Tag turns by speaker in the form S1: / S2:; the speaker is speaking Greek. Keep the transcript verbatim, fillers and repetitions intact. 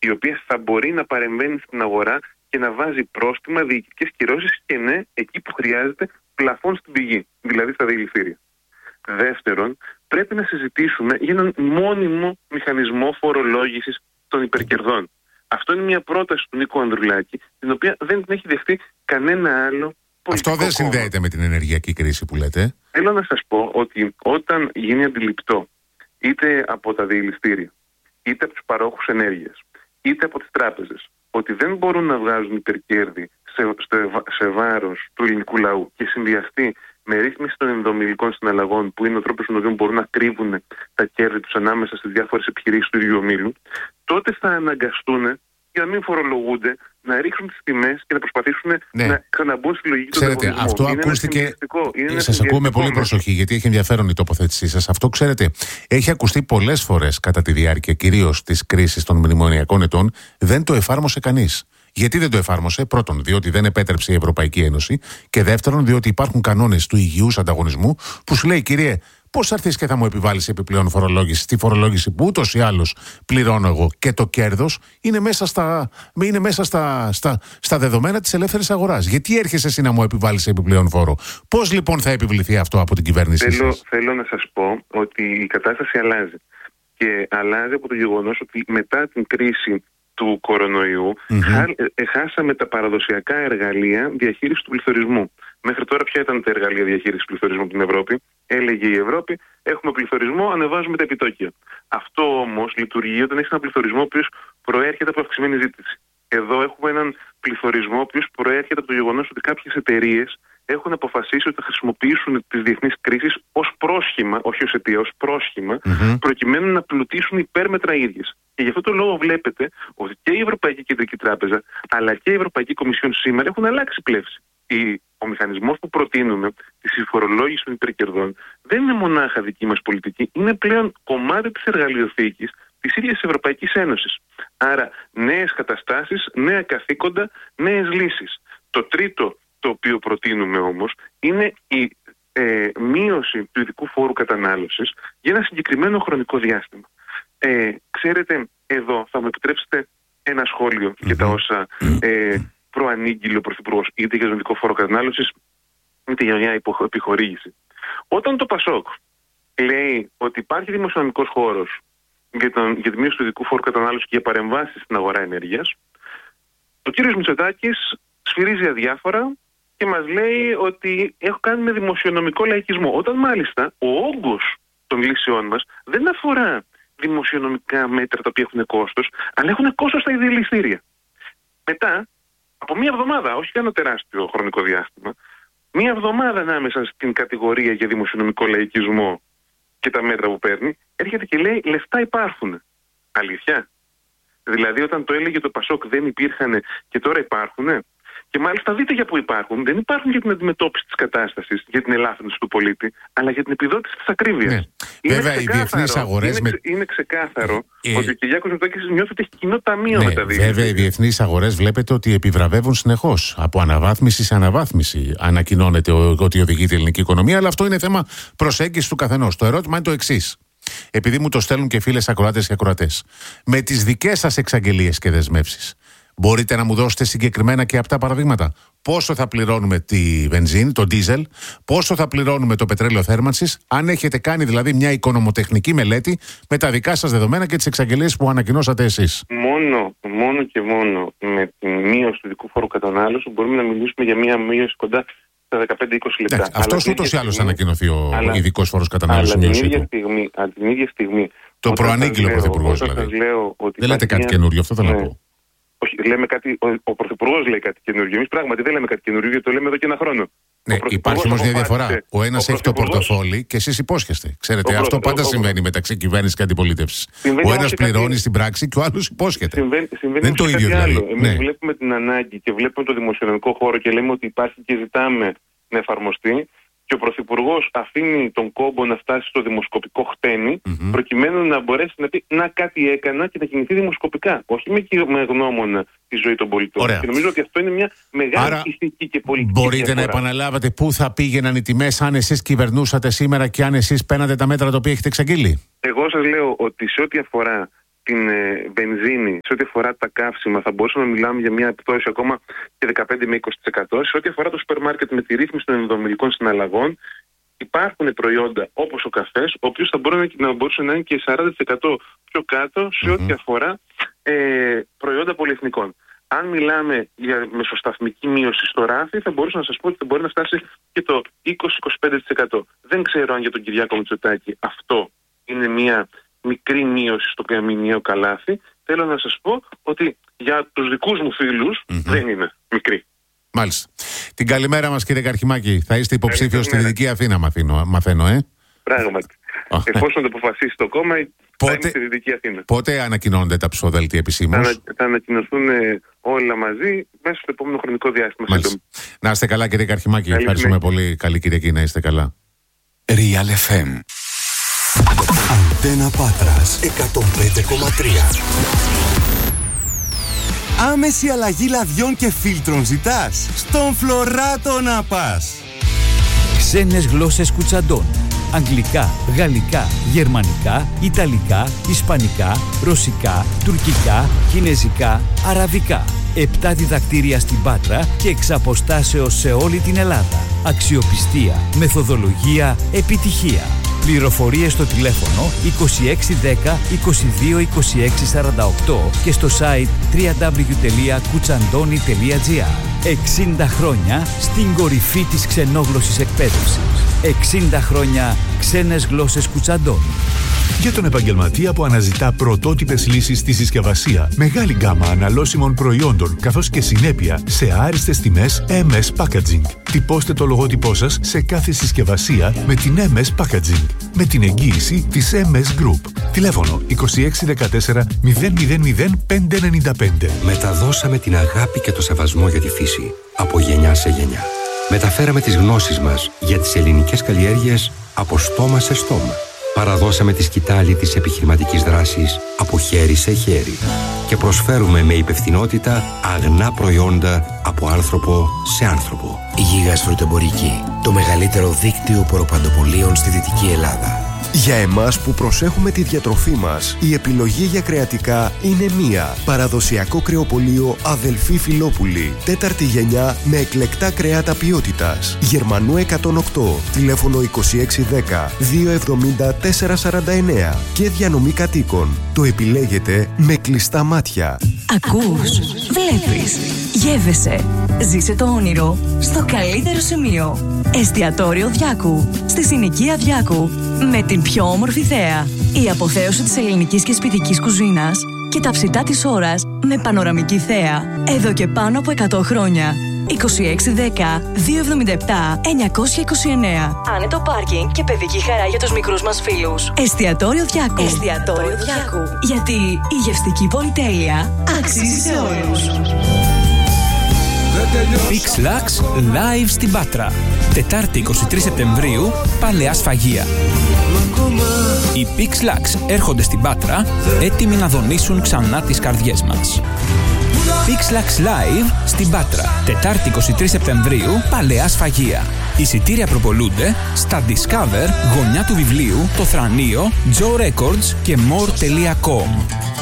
S1: η οποία θα μπορεί να παρεμβαίνει στην αγορά και να βάζει πρόστιμα, διοικητικές κυρώσεις και ναι, εκεί που χρειάζεται, πλαφόν στην πηγή, δηλαδή στα διελιστήρια. Δεύτερον, πρέπει να συζητήσουμε για έναν μόνιμο μηχανισμό φορολόγησης των υπερκερδών. Αυτό είναι μια πρόταση του Νίκου Ανδρουλάκη, την οποία δεν την έχει δεχτεί κανένα άλλο πολιτικό.
S2: Αυτό δεν
S1: κόμμα.
S2: συνδέεται με την ενεργειακή κρίση που λέτε.
S1: Θέλω να σας πω ότι όταν γίνει αντιληπτό, είτε από τα διελιστήρια, είτε από τους παρόχους ενέργειας, είτε από τις τράπεζες, ότι δεν μπορούν να βγάζουν υπερκέρδη σε, σε, σε βάρος του ελληνικού λαού και συνδυαστεί με ρύθμιση των ενδομιλικών συναλλαγών, που είναι ο τρόπος στον οποίο μπορούν να κρύβουν τα κέρδη τους ανάμεσα στις διάφορες επιχειρήσεις του ίδιου ομίλου, τότε θα αναγκαστούν, για να μην φορολογούνται, να ρίξουν τις τιμές και να προσπαθήσουν ναι. να ξαναμπούν στη λογική του ανταγωνισμού.
S2: Ξέρετε, αυτό
S1: είναι
S2: ακούστηκε.
S1: Σας
S2: ακούω με πολύ προσοχή, γιατί έχει ενδιαφέρον η τοποθέτησή σας. Αυτό, ξέρετε, έχει ακουστεί πολλές φορές κατά τη διάρκεια κυρίως της κρίσης των μνημονιακών ετών. Δεν το εφάρμοσε κανείς. Γιατί δεν το εφάρμοσε? Πρώτον, διότι δεν επέτρεψε η Ευρωπαϊκή Ένωση. Και δεύτερον, διότι υπάρχουν κανόνες του υγιούς ανταγωνισμού που σου λέει, κύριε, πώς θα έρθεις και θα μου επιβάλλεις επιπλέον φορολόγηση, τη φορολόγηση που ούτως ή άλλως πληρώνω εγώ, και το κέρδος είναι μέσα στα, είναι μέσα στα, στα, στα δεδομένα της ελεύθερης αγοράς. Γιατί έρχεσαι εσύ να μου επιβάλλεις επιπλέον φόρο? Πώς λοιπόν θα επιβληθεί αυτό από την κυβέρνησή
S1: θέλω,
S2: σας?
S1: Θέλω να σας πω ότι η κατάσταση αλλάζει. Και αλλάζει από το γεγονός ότι μετά την κρίση του κορονοϊού mm-hmm. χά, ε, χάσαμε τα παραδοσιακά εργαλεία διαχείρισης του πληθωρισμού. Μέχρι τώρα ποια ήταν τα εργαλεία διαχείρισης του πληθωρισμού από την Ευρώπη? Έλεγε η Ευρώπη, έχουμε πληθωρισμό, ανεβάζουμε τα επιτόκια. Αυτό όμως λειτουργεί όταν έχει έναν πληθωρισμό ο οποίος προέρχεται από αυξημένη ζήτηση. Εδώ έχουμε έναν πληθωρισμό ο οποίος προέρχεται από το γεγονός ότι κάποιες εταιρείες έχουν αποφασίσει ότι θα χρησιμοποιήσουν τις διεθνείς κρίσεις ως πρόσχημα, όχι ως αιτία, ως πρόσχημα, mm-hmm. προκειμένου να πλουτίσουν υπέρμετρα ίδιες. Και γι' αυτό το λόγο βλέπετε ότι και η Ευρωπαϊκή Κεντρική Τράπεζα αλλά και η Ευρωπαϊκή Κομισιόν σήμερα έχουν αλλάξει πλεύση. Η, ο μηχανισμός που προτείνουμε, τη συμφορολόγηση των υπερκερδών, δεν είναι μονάχα δική μας πολιτική, είναι πλέον κομμάτι της εργαλειοθήκης της ίδιας Ευρωπαϊκής Ένωσης. Άρα νέες καταστάσεις, νέα καθήκοντα, νέες λύσεις. Το τρίτο το οποίο προτείνουμε όμως είναι η ε, μείωση του ειδικού φόρου κατανάλωσης για ένα συγκεκριμένο χρονικό διάστημα. Ε, ξέρετε, εδώ θα μου επιτρέψετε ένα σχόλιο mm-hmm. για τα όσα ε, προανήγγειλε ο Πρωθυπουργός, είτε για τον ειδικό φόρο κατανάλωσης, είτε για μια επιχορήγηση. Όταν το Πασόκ λέει ότι υπάρχει δημοσιονομικός χώρος για, τον, για τη μείωση του ειδικού φόρου κατανάλωσης και για παρεμβάσεις στην αγορά ενέργειας, ο κύριος Μητσοτάκης σφυρίζει αδιάφορα και μας λέει ότι έχω κάνει με δημοσιονομικό λαϊκισμό. Όταν μάλιστα ο όγκος των λύσεών μας δεν αφορά δημοσιονομικά μέτρα τα οποία έχουν κόστος, αλλά έχουν κόστος στα διελιστήρια. Μετά, από μία εβδομάδα, όχι ένα τεράστιο χρονικό διάστημα, μία εβδομάδα ανάμεσα στην κατηγορία για δημοσιονομικό λαϊκισμό και τα μέτρα που παίρνει, έρχεται και λέει λεφτά υπάρχουν. Αλήθεια? Δηλαδή όταν το έλεγε το Πασόκ δεν υπήρχαν και τώρα υπάρχουν. Και μάλιστα δείτε για πού υπάρχουν. Δεν υπάρχουν για την αντιμετώπιση της κατάστασης, για την ελάφρυνση του πολίτη, αλλά για την επιδότηση της ακρίβειας. Ναι. Είναι
S2: Βέβαια, οι διεθνείς αγορές.
S1: Είναι,
S2: με...
S1: είναι ξεκάθαρο ε... ότι ο Κυριάκος Μητσοτάκης νιώθει ότι έχει κοινό ταμείο
S2: ναι,
S1: με τα δύο.
S2: Βέβαια, οι διεθνείς αγορές βλέπετε ότι επιβραβεύουν συνεχώς. Από αναβάθμιση σε αναβάθμιση ανακοινώνεται ότι οδηγείται η ελληνική οικονομία, αλλά αυτό είναι θέμα προσέγγισης του καθενός. Το ερώτημα είναι το εξής. Επειδή μου το στέλνουν και φίλες ακροάτες και ακροατές, με τις δικές σας εξαγγελίες και δεσμεύσεις, μπορείτε να μου δώσετε συγκεκριμένα και απτά παραδείγματα? Πόσο θα πληρώνουμε τη βενζίνη, το ντίζελ, πόσο θα πληρώνουμε το πετρέλαιο θέρμανσης, αν έχετε κάνει δηλαδή μια οικονομοτεχνική μελέτη με τα δικά σας δεδομένα και τις εξαγγελίες που ανακοινώσατε εσείς?
S1: Μόνο, μόνο και μόνο με τη μείωση του ειδικού φόρου κατανάλωσης μπορούμε να μιλήσουμε για μια μείωση κοντά στα δεκαπέντε με είκοσι λεπτά.
S2: Αυτός ούτως ή άλλως ανακοινωθεί ο αλλά, ειδικός φόρος κατανάλωσης.
S1: Αλλά την ίδια στιγμή, την ίδια στιγμή
S2: το προανήγγειλε ο Πρωθυπουργός δηλαδή. Δεν λέτε κάτι καινούριο, αυτό θέλω να πω.
S1: Όχι, λέμε κάτι, ο, ο Πρωθυπουργός λέει κάτι καινούργιο. Εμείς πράγματι δεν λέμε κάτι καινούργιο, γιατί το λέμε εδώ και ένα χρόνο.
S2: Ναι, υπάρχει όμως μια διαφορά. Ο ένας έχει το πορτοφόλι και εσείς υπόσχεστε. Ξέρετε, αυτό πάντα ο, συμβαίνει ο, μεταξύ κυβέρνησης και αντιπολίτευσης. Ο ένας πληρώνει κάτι... στην πράξη και ο άλλος υπόσχεται. Συμβαίνει, συμβαίνει δεν είναι το ίδιο δηλαδή.
S1: Εμείς ναι. βλέπουμε την ανάγκη και βλέπουμε το δημοσιονομικό χώρο και λέμε ότι υπάρχει και ζητάμε να εφαρμοστεί. Και ο Πρωθυπουργός αφήνει τον κόμπο να φτάσει στο δημοσκοπικό χτένι, mm-hmm. προκειμένου να μπορέσει να πει να κάτι έκανα και να κινηθεί δημοσκοπικά. Όχι με, με γνώμονα τη ζωή των πολιτών.
S2: Ωραία.
S1: Και νομίζω ότι αυτό είναι μια μεγάλη Άρα, ηθική και πολιτική
S2: μπορείτε
S1: διαφορά.
S2: Να επαναλάβετε πού θα πήγαιναν οι τιμές αν εσείς κυβερνούσατε σήμερα και αν εσείς παίρνατε τα μέτρα τα οποία έχετε εξαγγείλει?
S1: Εγώ σας λέω ότι σε ό,τι αφορά την ε, βενζίνη, σε ό,τι αφορά τα καύσιμα, θα μπορούσαμε να μιλάμε για μια πτώση ακόμα και δεκαπέντε με είκοσι τοις εκατό. Σε ό,τι αφορά το σούπερ μάρκετ με τη ρύθμιση των ενδομιλικών συναλλαγών, υπάρχουν προϊόντα όπως ο καφές, ο οποίος θα μπορούσε να, μπορούσε να είναι και σαράντα τοις εκατό πιο κάτω σε ό,τι mm-hmm. αφορά ε, προϊόντα πολυεθνικών. Αν μιλάμε για μεσοσταθμική μείωση στο ράφι, θα μπορούσα να σας πω ότι θα μπορεί να φτάσει και το είκοσι με είκοσι πέντε τοις εκατό. Δεν ξέρω αν για τον Κυριάκο Μητσοτάκη αυτό είναι μια μικρή μείωση στο καμινιαίο καλάθι. Θέλω να σας πω ότι για τους δικούς μου φίλους mm-hmm. δεν είναι μικρή.
S2: Μάλιστα. Την καλημέρα μας, κύριε Καρχιμάκη. Θα είστε υποψήφιος στη Δυτική Αθήνα, μαθαίνω, μαθαίνω ε.
S1: Πράγματι. Εφόσον το αποφασίσει το κόμμα, πότε, θα είναι στη Δυτική Αθήνα.
S2: Πότε ανακοινώνονται τα ψηφοδέλτια επισήμως?
S1: Θα, θα ανακοινωθούν όλα μαζί μέσα στο επόμενο χρονικό διάστημα.
S2: Να είστε καλά, κύριε Καρχιμάκη. Καλή Ευχαριστούμε συνέχεια. Πολύ. Καλή Κυριακή, να είστε καλά.
S3: Real εφ εμ Αντένα Πάτρας εκατόν πέντε κόμμα τρία. Άμεση αλλαγή λαδιών και φίλτρων ζητάς? Στον Φλωράτο να πας.
S4: Ξένες γλώσσες Κουτσαντών. Αγγλικά, γαλλικά, γερμανικά, ιταλικά, ισπανικά, ρωσικά, τουρκικά, κινεζικά, αραβικά. Επτά διδακτήρια στην Πάτρα και εξ αποστάσεως σε όλη την Ελλάδα. Αξιοπιστία, μεθοδολογία, επιτυχία. Πληροφορίες στο τηλέφωνο είκοσι έξι δέκα είκοσι δύο είκοσι έξι σαράντα οκτώ και στο site double-u double-u double-u τελεία κουτσαντώνη τελεία τζι άρ. εξήντα χρόνια στην κορυφή της ξενόγλωσσης εκπαίδευσης. εξήντα χρόνια ξένες γλώσσες Κουτσαντώνη.
S5: Για τον επαγγελματία που αναζητά πρωτότυπες λύσεις στη συσκευασία, μεγάλη γκάμα αναλώσιμων προϊόντων καθώς και συνέπεια σε άριστες τιμές εμ ες Packaging. Τυπώστε το λογότυπό σας σε κάθε συσκευασία με την εμ ες Packaging, με την εγγύηση της εμ ες Group. Τηλέφωνο είκοσι έξι δεκατέσσερα μηδέν μηδέν μηδέν πέντε ενενήντα πέντε.
S3: Μεταδώσαμε την αγάπη και το σεβασμό για τη φύση από γενιά σε γενιά. Μεταφέραμε τις γνώσεις μας για τις ελληνικές καλλιέργειες από στόμα σε στόμα. Παραδώσαμε τη σκητάλη της επιχειρηματικής δράσης από χέρι σε χέρι και προσφέρουμε με υπευθυνότητα αγνά προϊόντα από άνθρωπο σε άνθρωπο.
S6: Γίγας Φρουτοεμπορική, το μεγαλύτερο δίκτυο ποροπαντοπολίων στη Δυτική Ελλάδα.
S3: Για εμάς που προσέχουμε τη διατροφή μας, η επιλογή για κρεατικά είναι μία. Παραδοσιακό κρεοπωλείο Αδελφή Φιλόπουλη. Τέταρτη γενιά με εκλεκτά κρεάτα ποιότητας. Γερμανού εκατόν οκτώ. Τηλέφωνο είκοσι έξι δέκα διακόσια εβδομήντα τέσσερα σαράντα εννέα. Και διανομή κατοίκων. Το επιλέγετε με κλειστά μάτια.
S7: Ακούς, βλέπεις, γεύεσαι. Ζήσε το όνειρο στο καλύτερο σημείο. Εστιατόριο Διάκου, στη συνοικία Διάκου. Με την πιο όμορφη θέα, η αποθέωση της ελληνικής και σπιτικής κουζίνας και τα ψητά της ώρας με πανοραμική θέα. Εδώ και πάνω από εκατό χρόνια. είκοσι έξι δέκα διακόσια εβδομήντα επτά εννιακόσια είκοσι εννέα. Άνετο πάρκινγκ και παιδική χαρά για τους μικρούς μας φίλους. Εστιατόριο Διάκου. Εστιατόριο Διάκου. Γιατί η γευστική πολυτέλεια αξίζει σε όλους.
S8: PixLax live στην Πάτρα. Τετάρτη εικοστή τρίτη Σεπτεμβρίου, Παλαιά Σφαγεία. Οι PixLax έρχονται στην Πάτρα, έτοιμοι να δονήσουν ξανά τις καρδιές μας. PixLax live στην Πάτρα. Τετάρτη εικοστή τρίτη Σεπτεμβρίου, Παλαιά Σφαγεία. Εισιτήρια προπολούνται στα Discover, γωνιά του βιβλίου, το Θρανείο, Joe Records και more τελεία com.